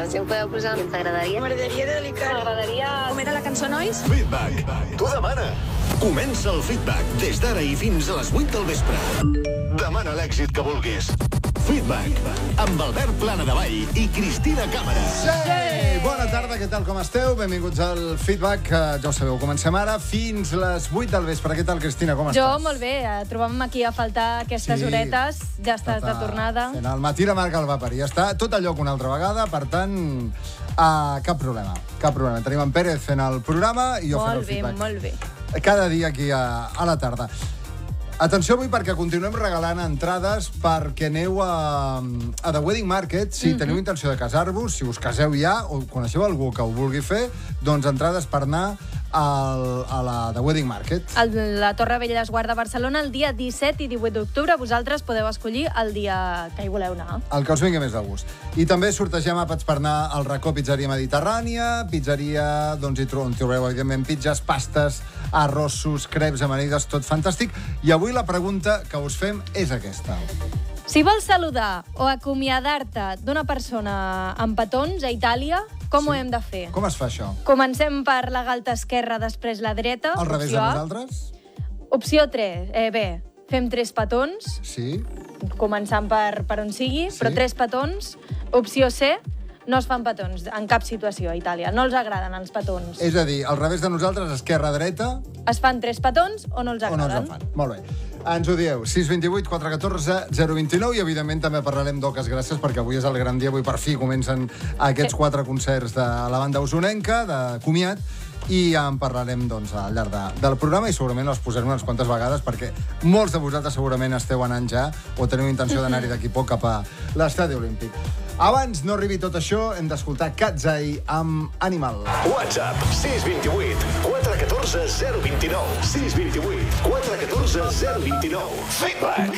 Si em podeu posar, t'agradaria? M'agradaria dedicar. M'agradaria... Com era la cançó, nois? Feedback. Tu demana. Comença el Feedback des d'ara i fins a les 8 del vespre. Demana l'èxit que vulguis. Feedback, amb Albert Planadevall i Cristina Càmera. Sí! Bona tarda, què tal, com esteu? Benvinguts al Feedback, ja ho sabeu, comencem ara fins les 8 del vespre. Què tal, Cristina, com estàs? Jo, molt bé, trobàvem aquí a faltar aquestes horetes, ja estàs de tornada. Al matí la marca el va parir, ja està tot a lloc una altra vegada, per tant, cap problema, cap problema. Tenim en Pérez fent el programa i jo fent el Feedback. Molt bé. Cada dia aquí a la tarda. Atenció avui perquè continuem regalant entrades perquè aneu a The Wedding Market. Si teniu intenció de casar-vos, si us caseu ja o coneixeu algú que ho vulgui fer, doncs entrades per anar a la The Wedding Market. La Torre Bellesguard de Barcelona el dia 17 i 18 d'octubre. Vosaltres podeu escollir el dia que hi voleu anar. El que us vingui més de gust. I també sortegem àpats per anar al racó Pizzeria Mediterrània. Pizzeria, doncs hi trobareu, evidentment, pizzas, pastes, arrossos, creps, amanides, tot fantàstic. I avui la pregunta que us fem és aquesta. Si vols saludar o acomiadar-te d'una persona amb petons a Itàlia, com ho hem de fer? Com es fa això? Comencem per la galta esquerra, després la dreta. Al revés de nosaltres? Opció 3. Bé, fem 3 petons. Sí. Començant per on sigui, Sí. però 3 petons. Opció C, no es fan petons en cap situació a Itàlia. No els agraden els petons. És a dir, al revés de nosaltres, esquerra-dreta... Es fan 3 petons o no els o no agraden? els en fan. Molt bé. Ens ho dieu. 628 414 029 i, evidentment, també parlarem d'Oques Gràcies perquè avui és el gran dia. Avui, per fi, comencen aquests 4 concerts de la banda usonenca, de comiat, i ja en parlarem doncs, al llarg del programa i segurament els posarem unes quantes vegades perquè molts de vosaltres segurament esteu anant ja o teniu intenció d'anar-hi d'aquí poc cap a l'estadi olímpic. Abans no arribi tot això, hem d'escoltar Cat's Eye amb Animal. WhatsApp 628 414 029. 628 414 029. Feedback.